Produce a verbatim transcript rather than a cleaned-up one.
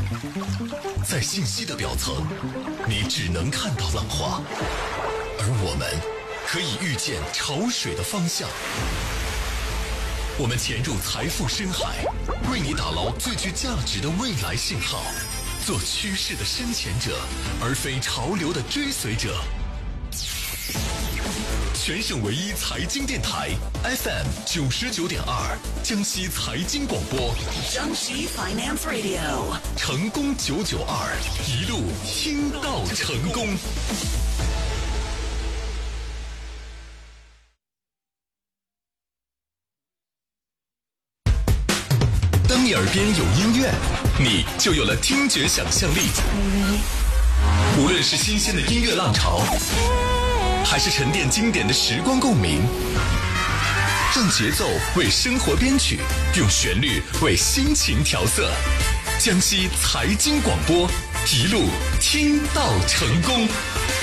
在信息的表层，你只能看到浪花，而我们可以预见潮水的方向。我们潜入财富深海，为你打捞最具价值的未来信号，做趋势的深潜者，而非潮流的追随者。全省唯一财经电台 F M 九十九点二，江西财经广播， 江西 Finance Radio， 成功九九二，一路听到成功。当你耳边有音乐，你就有了听觉想象力。无论是新鲜的音乐浪潮，还是沉淀经典的时光共鸣，让节奏为生活编曲，用旋律为心情调色。江西财经广播，一路听到成功。